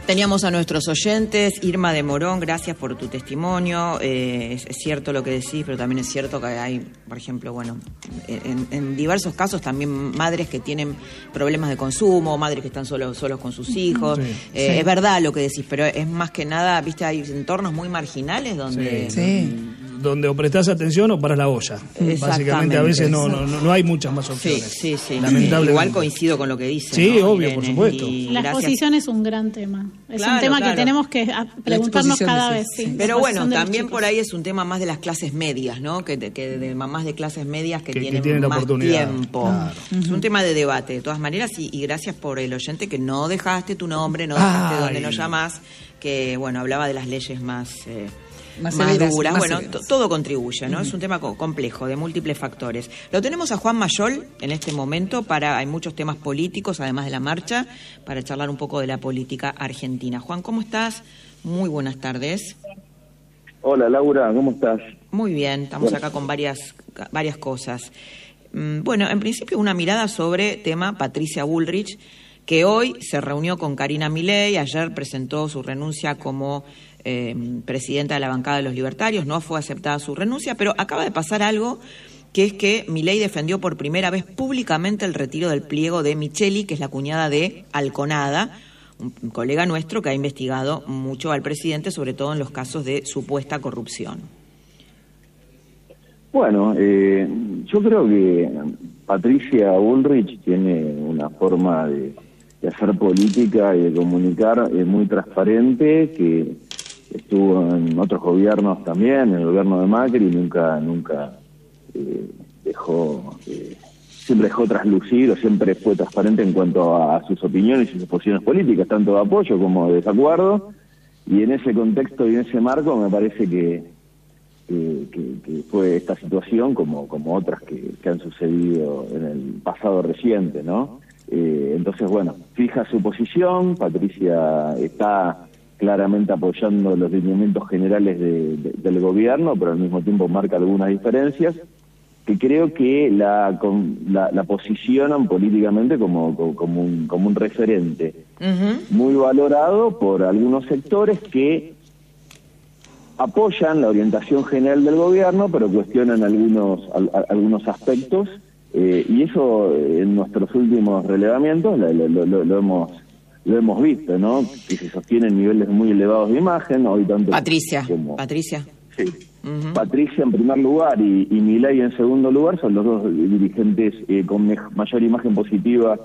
Teníamos a nuestros oyentes. Irma de Morón, gracias por tu testimonio. Es cierto lo que decís, pero también es cierto que hay, por ejemplo, en diversos casos también madres que tienen problemas de consumo, madres que están solos con sus hijos. Sí. Es verdad lo que decís, pero es más que nada, viste, hay entornos muy marginales donde... Donde o prestás atención o paras la olla. Básicamente a veces no hay muchas más opciones. Sí. Lamentablemente. Igual coincido con lo que dice. Sí, ¿no? obvio, por supuesto. La exposición es un gran tema. Es un tema claro. que tenemos que preguntarnos cada vez. Sí. Pero bueno, también por ahí es un tema más de las clases medias, ¿no? Que de mamás de clases medias que tienen la más oportunidad. tiempo. Claro. Es un tema de debate, de todas maneras, y gracias por el oyente que no dejaste tu nombre, no dejaste donde nos llamás, que bueno, hablaba de las leyes más duras. Bueno, todo contribuye, ¿no? Es un tema complejo, de múltiples factores. Lo tenemos a Juan Mayol en este momento hay muchos temas políticos, además de la marcha, para charlar un poco de la política argentina. Juan, ¿cómo estás? Muy buenas tardes. Hola, Laura, ¿cómo estás? Muy bien, estamos acá con varias cosas. Bueno, en principio una mirada sobre tema Patricia Bullrich, que hoy se reunió con Karina Milei, ayer presentó su renuncia como presidenta de la bancada de los libertarios, no fue aceptada su renuncia, pero acaba de pasar algo, que es que Milei defendió por primera vez públicamente el retiro del pliego de Micheli, que es la cuñada de Alconada, un colega nuestro que ha investigado mucho al presidente, sobre todo en los casos de supuesta corrupción. Bueno, yo creo que Patricia Bullrich tiene una forma de hacer política y de comunicar muy transparente, que estuvo en otros gobiernos también, en el gobierno de Macri, nunca siempre dejó traslucir, o siempre fue transparente en cuanto a sus opiniones y sus posiciones políticas, tanto de apoyo como de desacuerdo, y en ese contexto y en ese marco me parece que fue esta situación como otras que han sucedido en el pasado reciente, ¿no? Entonces, bueno, fija su posición. Patricia está claramente apoyando los lineamientos generales del gobierno, pero al mismo tiempo marca algunas diferencias que creo que la posicionan políticamente como un referente muy valorado por algunos sectores que apoyan la orientación general del gobierno, pero cuestionan algunos aspectos, y eso en nuestros últimos relevamientos lo hemos visto, ¿no? Que se sostienen niveles muy elevados de imagen, hoy tanto Patricia. Sí. Patricia en primer lugar y Milei en segundo lugar son los dos dirigentes con mayor imagen positiva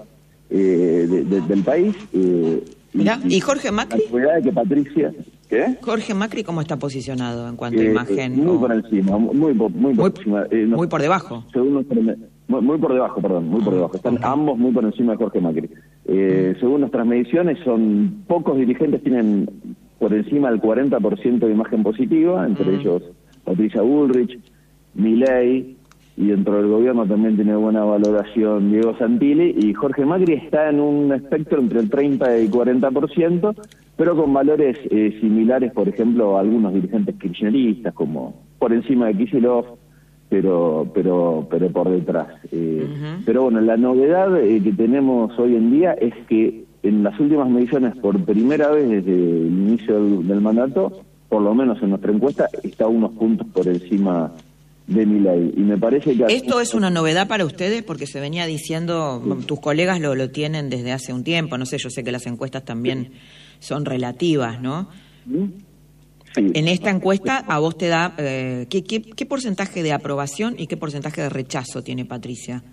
del país. Mirá, ¿y Jorge Macri? La realidad es que Patricia... ¿Qué? Jorge Macri, ¿cómo está posicionado en cuanto a imagen? Muy por encima, muy por encima. Muy por debajo. Muy por debajo, perdón, muy por debajo. Están ambos muy por encima de Jorge Macri. Según nuestras mediciones, pocos dirigentes tienen por encima del 40% de imagen positiva, entre ellos Patricia Bullrich, Milei, y dentro del gobierno también tiene buena valoración Diego Santilli, y Jorge Macri está en un espectro entre el 30 y 40%, pero con valores similares, por ejemplo, a algunos dirigentes kirchneristas, como por encima de Kicillof, pero por detrás. Pero bueno, la novedad que tenemos hoy en día es que en las últimas mediciones, por primera vez desde el inicio del mandato, por lo menos en nuestra encuesta, está unos puntos por encima de Milei. Y me parece que... ¿Esto es una novedad para ustedes? Porque se venía diciendo, tus colegas lo tienen desde hace un tiempo, no sé, yo sé que las encuestas también son relativas, ¿no? Sí. En esta encuesta, ¿a vos te da qué porcentaje de aprobación y qué porcentaje de rechazo tiene Patricia?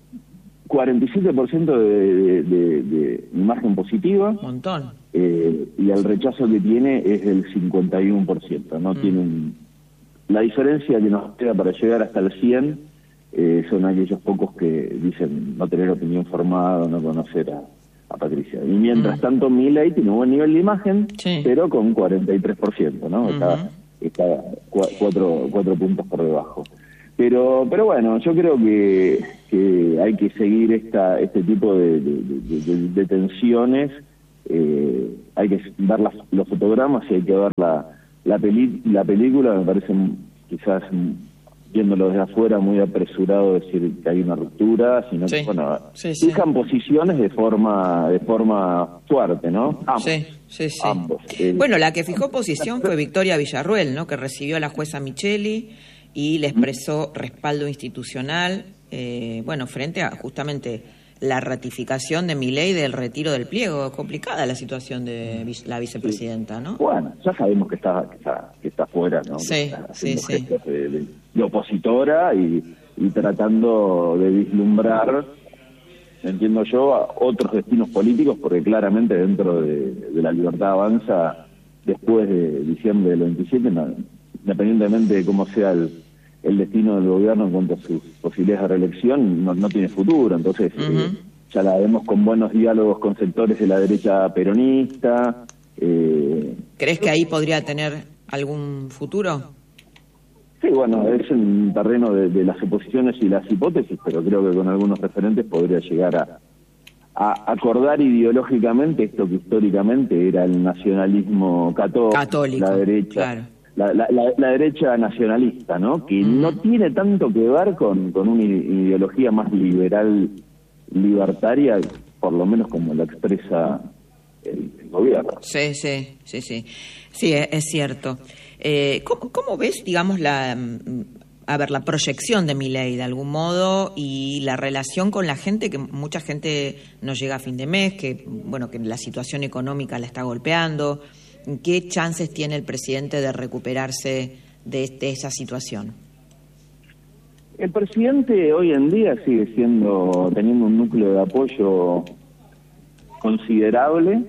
47% de imagen positiva. Un montón. Y el rechazo que tiene es del 51%. No tienen... La diferencia que nos queda para llegar hasta el 100 son aquellos pocos que dicen no tener opinión formada, no conocer a Patricia. Y mientras tanto Milei tiene un buen nivel de imagen, pero con 43%, ¿no? Está 4 puntos por debajo. Pero bueno, yo creo que hay que seguir este tipo de tensiones. Hay que ver los fotogramas y hay que ver la película. Me parece quizás viéndolo desde afuera, muy apresurado decir que hay una ruptura, sino que, bueno, fijan posiciones de forma fuerte, ¿no? Ambos. Bueno, la que fijó posición fue Victoria Villarruel, ¿no? Que recibió a la jueza Micheli y le expresó respaldo institucional, bueno, frente a justamente la ratificación de Milei del retiro del pliego. Complicada la situación de la vicepresidenta, ¿no? Bueno, ya sabemos que está fuera, ¿no? Sí. De opositora y tratando de vislumbrar, entiendo yo, a otros destinos políticos, porque claramente dentro de la Libertad Avanza, después de diciembre del 27, independientemente de cómo sea el destino del gobierno en cuanto a sus posibilidades de reelección, no tiene futuro. Entonces, ya la vemos con buenos diálogos con sectores de la derecha peronista. ¿Crees que ahí podría tener algún futuro? Sí, bueno, es un terreno de las suposiciones y las hipótesis, pero creo que con algunos referentes podría llegar a acordar ideológicamente esto que históricamente era el nacionalismo católico, la derecha. Claro. La derecha nacionalista, ¿no? Que no tiene tanto que ver con una ideología más liberal, libertaria, por lo menos como lo expresa el gobierno. Sí, es cierto. ¿Cómo ves, digamos, la proyección de Milei, de algún modo, y la relación con la gente, que mucha gente no llega a fin de mes, que la situación económica la está golpeando? ¿Qué chances tiene el presidente de recuperarse de esa situación? El presidente hoy en día sigue teniendo un núcleo de apoyo considerable,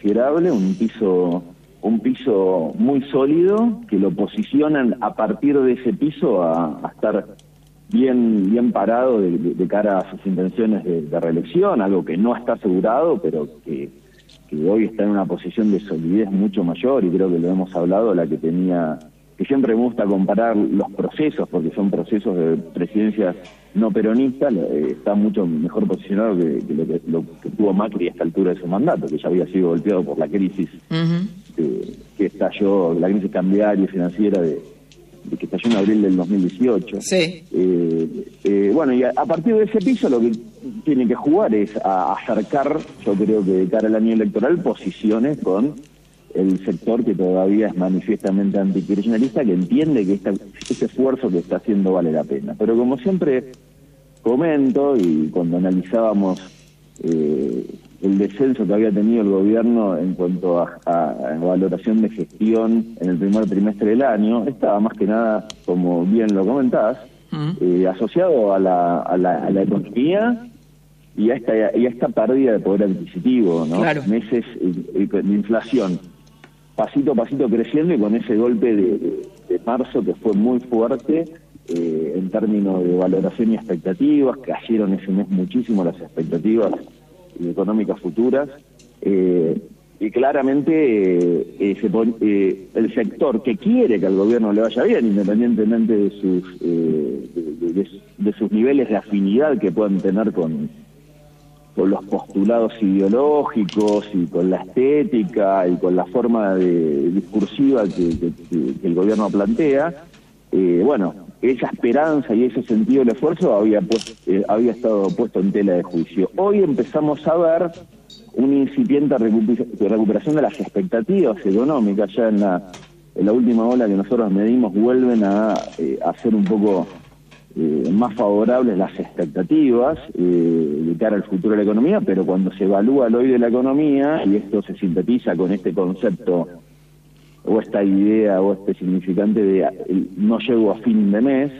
un piso muy sólido, que lo posicionan a partir de ese piso a estar bien parado de cara a sus intenciones de reelección, algo que no está asegurado, pero que hoy está en una posición de solidez mucho mayor, y creo que lo hemos hablado, la que tenía, que siempre me gusta comparar los procesos, porque son procesos de presidencias no peronistas, está mucho mejor posicionado que lo que tuvo Macri a esta altura de su mandato, que ya había sido golpeado por la crisis que estalló, la crisis cambiaria y financiera que estalló en abril del 2018. Sí. Bueno, y a partir de ese piso lo que tiene que jugar es a acercar, yo creo que de cara al año electoral, posiciones con el sector que todavía es manifiestamente antikirchnerista, que entiende que este esfuerzo que está haciendo vale la pena. Pero como siempre comento, y cuando analizábamos el descenso que había tenido el gobierno en cuanto a valoración de gestión en el primer trimestre del año, estaba más que nada, como bien lo comentás, asociado a la economía y a esta pérdida de poder adquisitivo, ¿no? Claro. Meses de inflación, pasito a pasito creciendo, y con ese golpe de marzo que fue muy fuerte en términos de valoración y expectativas, que cayeron ese mes muchísimo las expectativas económicas futuras, y claramente el sector que quiere que al gobierno le vaya bien, independientemente de sus niveles de afinidad que puedan tener con los postulados ideológicos y con la estética y con la forma discursiva que el gobierno plantea, bueno, esa esperanza y ese sentido del esfuerzo había estado puesto en tela de juicio. Hoy empezamos a ver una incipiente recuperación de las expectativas económicas. Ya en la última ola que nosotros medimos vuelven a ser un poco más favorables las expectativas de cara al futuro de la economía, pero cuando se evalúa el hoy de la economía, y esto se sintetiza con este concepto o esta idea o este significante de no llego a fin de mes,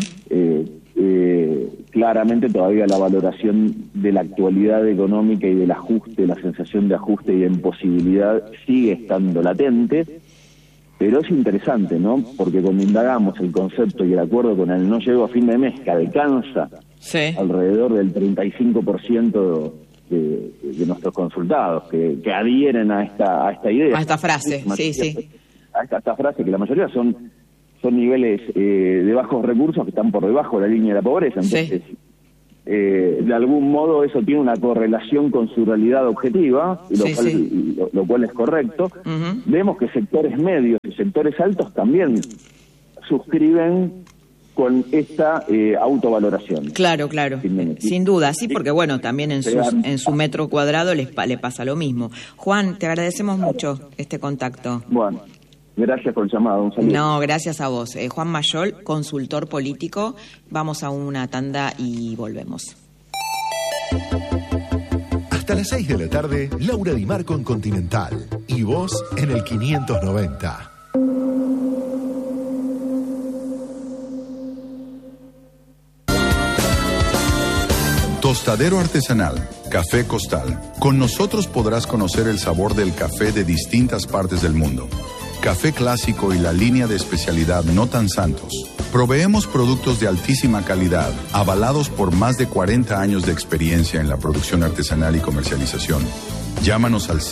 claramente todavía la valoración de la actualidad económica y del ajuste, la sensación de ajuste y de imposibilidad sigue estando latente, pero es interesante, ¿no? Porque cuando indagamos el concepto y el acuerdo con el no llego a fin de mes, que alcanza alrededor del 35% de nuestros consultados que adhieren a esta idea. A esta frase, a esta frase, que la mayoría son niveles de bajos recursos que están por debajo de la línea de la pobreza. Entonces, de algún modo eso tiene una correlación con su realidad objetiva, lo cual es correcto. Vemos que sectores medios y sectores altos también suscriben con esta autovaloración. Claro. Sin duda, sí, porque bueno, también en su metro cuadrado le pasa lo mismo. Juan, te agradecemos mucho este contacto. Bueno, gracias por el llamado. Un saludo. No, gracias a vos. Juan Mayol, consultor político. Vamos a una tanda y volvemos. Hasta las 6 de la tarde, Laura Di Marco en Continental. Y vos en el 590. Tostadero artesanal, Café Costal. Con nosotros podrás conocer el sabor del café de distintas partes del mundo. Café clásico y la línea de especialidad No Tan Santos. Proveemos productos de altísima calidad, avalados por más de 40 años de experiencia en la producción artesanal y comercialización. Llámanos al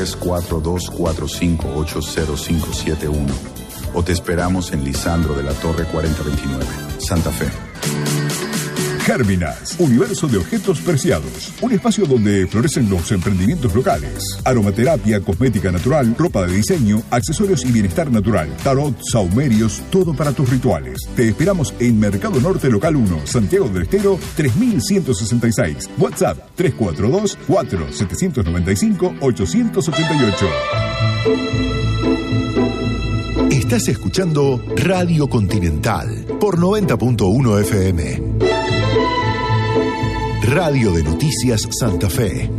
034245805571 o te esperamos en Lisandro de la Torre 4029, Santa Fe. Gérminas, universo de objetos preciados. Un espacio donde florecen los emprendimientos locales. Aromaterapia, cosmética natural, ropa de diseño, accesorios y bienestar natural. Tarot, saumerios, todo para tus rituales. Te esperamos en Mercado Norte Local 1, Santiago del Estero, 3166. WhatsApp 342-4795-888. Estás escuchando Radio Continental por 90.1 FM. Radio de Noticias Santa Fe.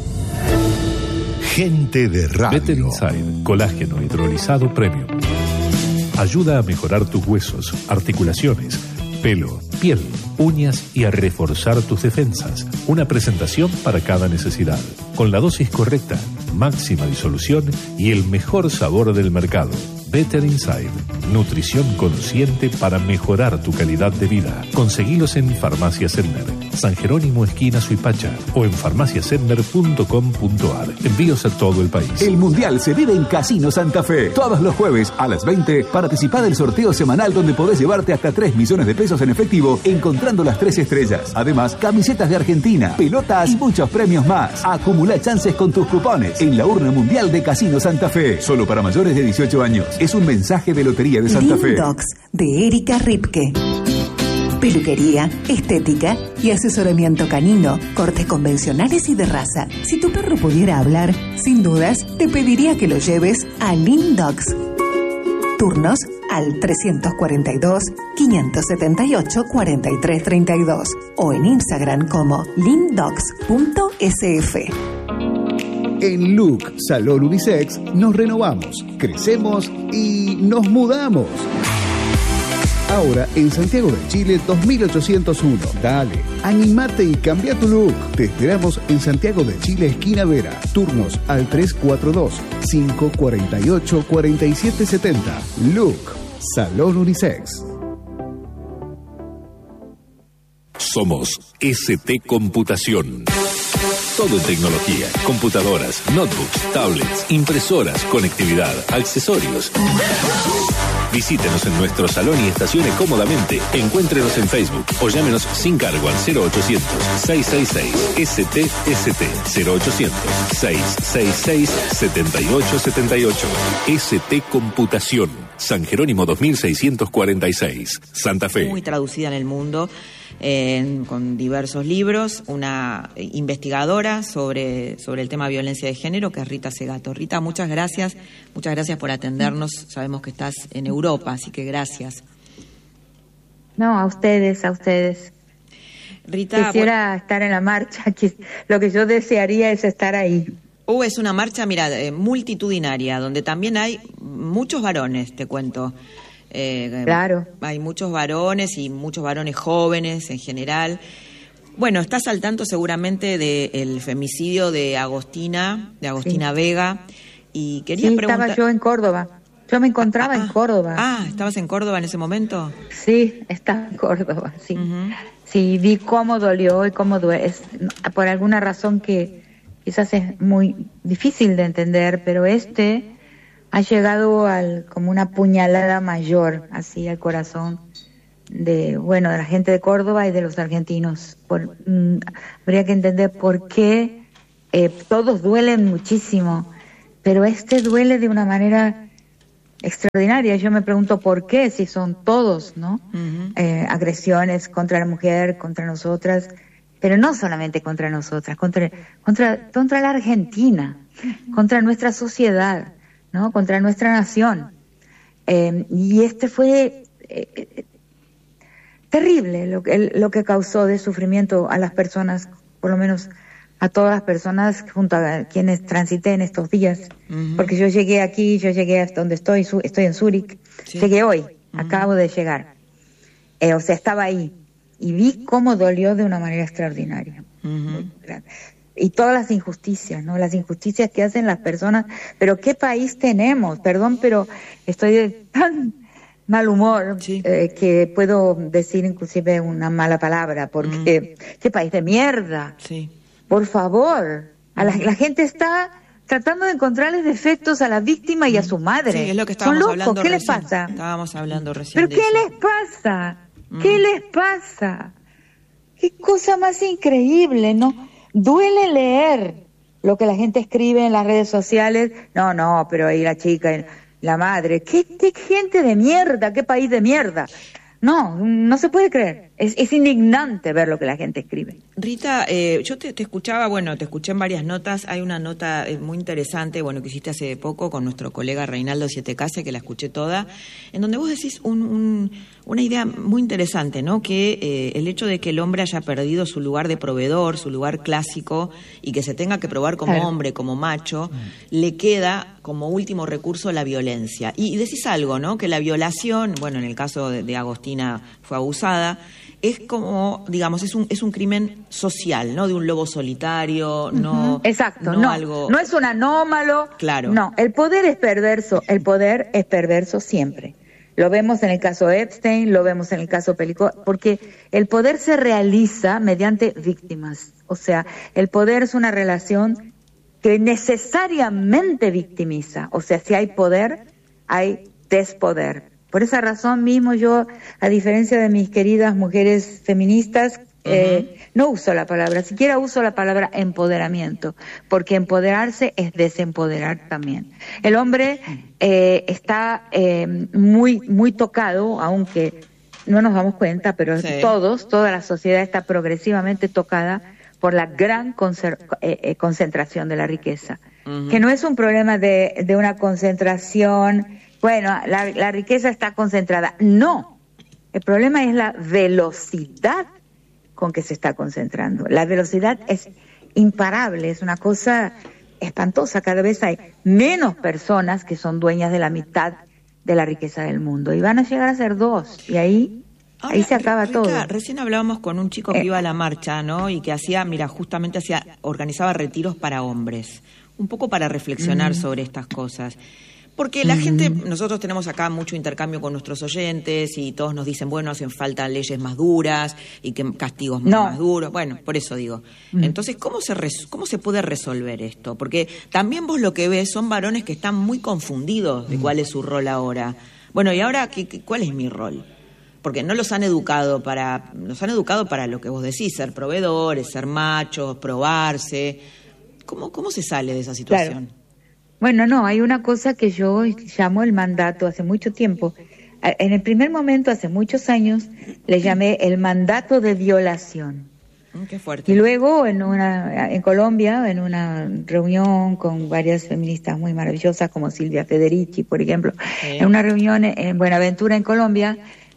Gente de radio. Better Inside, colágeno hidrolizado premium. Ayuda a mejorar tus huesos, articulaciones, pelo, piel, uñas y a reforzar tus defensas. Una presentación para cada necesidad. Con la dosis correcta, máxima disolución y el mejor sabor del mercado. Better Inside, nutrición consciente para mejorar tu calidad de vida. Conseguilos en Farmacia Sedmer, San Jerónimo esquina Suipacha o en farmaciasedmer.com.ar. Envíos a todo el país. El Mundial se vive en Casino Santa Fe. Todos los jueves a las 20 participa del sorteo semanal donde podés llevarte hasta 3 millones de pesos en efectivo encontrando las 3 estrellas. Además, camisetas de Argentina, pelotas y muchos premios más. Acumula chances con tus cupones en la urna mundial de Casino Santa Fe. Solo para mayores de 18 años. Es un mensaje de Lotería de Santa Fe. Lindox, de Erika Ripke. Peluquería, estética y asesoramiento canino, cortes convencionales y de raza. Si tu perro pudiera hablar, sin dudas, te pediría que lo lleves a Lindox. Turnos al 342-578-4332 o en Instagram como lindox.sf. En Look Salón Unisex nos renovamos, crecemos y nos mudamos. Ahora en Santiago de Chile 2801. Dale, animate y cambia tu look. Te esperamos en Santiago de Chile, esquina Vera. Turnos al 342-548-4770. Look Salón Unisex. Somos ST Computación. Todo en tecnología, computadoras, notebooks, tablets, impresoras, conectividad, accesorios. Visítenos en nuestro salón y estacione cómodamente. Encuéntrenos en Facebook o llámenos sin cargo al 0800-666-STST 0800-666-7878. ST Computación, San Jerónimo 2646, Santa Fe. Muy traducida en el mundo. Con diversos libros, una investigadora sobre el tema de violencia de género, que es Rita Segato. Rita, muchas gracias por atendernos. Sabemos que estás en Europa, así que gracias. No, a ustedes. Rita, quisiera estar en la marcha, lo que yo desearía es estar ahí. Es una marcha, mira, multitudinaria, donde también hay muchos varones, te cuento. Claro. Hay muchos varones y muchos varones jóvenes en general. Bueno, estás al tanto seguramente del femicidio de Agostina sí. Vega, y quería preguntar... Estaba yo en Córdoba. Yo me encontraba en Córdoba. ¿Estabas en Córdoba en ese momento? Sí, estaba en Córdoba, sí. Uh-huh. Sí, vi cómo dolió y cómo duele. Por alguna razón que quizás es muy difícil de entender, pero ha llegado como una puñalada mayor, así al corazón de la gente de Córdoba y de los argentinos. Habría que entender por qué todos duelen muchísimo, pero duele de una manera extraordinaria. Yo me pregunto por qué, si son todos, ¿no? Agresiones contra la mujer, contra nosotras, pero no solamente contra nosotras, contra la Argentina, contra nuestra sociedad, ¿no? Contra nuestra nación. Y fue terrible lo que causó de sufrimiento a las personas, por lo menos a todas las personas junto a quienes transité en estos días, porque yo llegué hasta donde estoy en Zúrich, llegué hoy, acabo de llegar, o sea, estaba ahí, y vi cómo dolió de una manera extraordinaria. Y todas las injusticias, ¿no? Las injusticias que hacen las personas, pero ¿qué país tenemos? Perdón, pero estoy de tan mal humor que puedo decir inclusive una mala palabra, porque ¿qué país de mierda? Sí. Por favor, la gente está tratando de encontrarles defectos a la víctima y a su madre. Sí, es lo que estábamos hablando ¿Qué recién. les pasa? Estábamos hablando recién. ¿Pero qué les pasa? ¿Qué les pasa? Qué cosa más increíble, ¿no? Duele leer lo que la gente escribe en las redes sociales. No, pero ahí la chica, la madre. ¿Qué gente de mierda? ¿Qué país de mierda? No se puede creer. Es indignante ver lo que la gente escribe. Rita, yo te escuchaba, te escuché en varias notas. Hay una nota muy interesante, que hiciste hace poco con nuestro colega Reinaldo Sietecase, que la escuché toda, en donde vos decís una idea muy interesante, ¿no? Que el hecho de que el hombre haya perdido su lugar de proveedor, su lugar clásico, y que se tenga que probar como hombre, como macho, le queda como último recurso la violencia. Y decís algo, ¿no? Que la violación, en el caso de Agostina fue abusada, es como, digamos, es un crimen social, ¿no? De un lobo solitario, no... Exacto, algo... no es un anómalo. Claro. No, el poder es perverso siempre. Lo vemos en el caso Epstein, lo vemos en el caso Pelicot, porque el poder se realiza mediante víctimas. O sea, el poder es una relación que necesariamente victimiza. O sea, si hay poder, hay despoder. Por esa razón mismo yo, a diferencia de mis queridas mujeres feministas, no uso la palabra, siquiera uso la palabra empoderamiento, porque empoderarse es desempoderar también. El hombre está muy tocado, aunque no nos damos cuenta, pero toda la sociedad está progresivamente tocada por la gran concentración de la riqueza, que no es un problema de una concentración... la riqueza está concentrada. No, el problema es la velocidad con que se está concentrando. La velocidad es imparable, es una cosa espantosa. Cada vez hay menos personas que son dueñas de la mitad de la riqueza del mundo y van a llegar a ser 2 y ahí se acaba todo. Recién hablábamos con un chico que iba a la marcha, ¿no? Y que organizaba retiros para hombres, un poco para reflexionar sobre estas cosas. Porque la gente, nosotros tenemos acá mucho intercambio con nuestros oyentes y todos nos dicen, hacen falta leyes más duras y que castigos más duros. Por eso digo. Entonces, ¿cómo se puede resolver esto? Porque también vos lo que ves son varones que están muy confundidos de cuál es su rol ahora. ¿Y ahora cuál es mi rol? Porque no los han educado para lo que vos decís, ser proveedores, ser machos, probarse. ¿Cómo se sale de esa situación? Claro. Hay una cosa que yo llamo el mandato hace mucho tiempo. En el primer momento, hace muchos años, le llamé el mandato de violación. Qué fuerte. Y luego, en Colombia, en una reunión con varias feministas muy maravillosas, como Silvia Federici, por ejemplo, en una reunión en Buenaventura, en Colombia,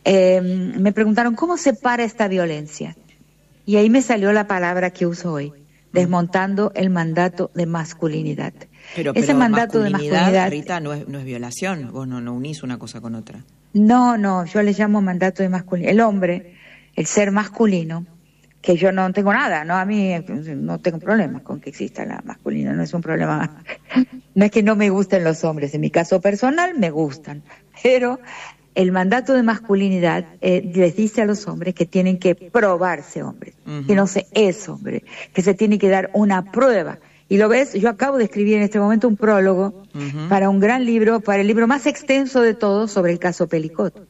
me preguntaron, ¿cómo se para esta violencia? Y ahí me salió la palabra que uso hoy, desmontando el mandato de masculinidad. Pero ese mandato de masculinidad, Rita, no es violación. Vos no unís una cosa con otra. No, yo le llamo mandato de masculinidad. El hombre, el ser masculino, que yo no tengo nada, ¿no? A mí no tengo problemas con que exista la masculina, no es un problema. No es que no me gusten los hombres, en mi caso personal me gustan, pero el mandato de masculinidad les dice a los hombres que tienen que probarse hombres, que no se es hombre, que se tiene que dar una prueba. Y lo ves, yo acabo de escribir en este momento un prólogo para un gran libro, para el libro más extenso de todos sobre el caso Pelicot.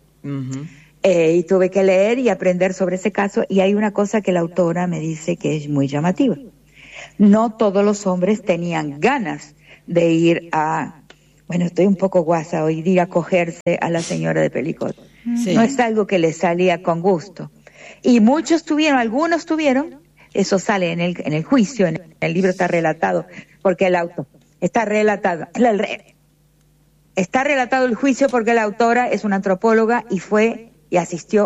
Y tuve que leer y aprender sobre ese caso, y hay una cosa que la autora me dice que es muy llamativa. No todos los hombres tenían ganas de ir a bueno, estoy un poco guasa hoy día, acogerse a la señora de Pelicot. Sí. No es algo que le salía con gusto. Y muchos tuvieron, algunos tuvieron, eso sale en el juicio, en el libro está relatado, porque está relatado el juicio porque la autora es una antropóloga y asistió